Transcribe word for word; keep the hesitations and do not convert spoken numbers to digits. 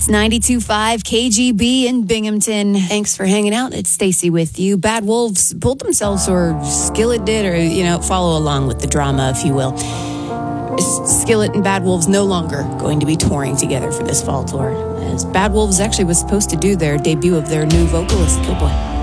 It's ninety-two point five K G B in Binghamton. Thanks for hanging out. It's Stacy with you. Bad Wolves pulled themselves, or Skillet did, or, you know, follow along with the drama, if you will. Skillet and Bad Wolves no longer going to be touring together for this fall tour, as Bad Wolves actually was supposed to do their debut of their new vocalist. Oh boy.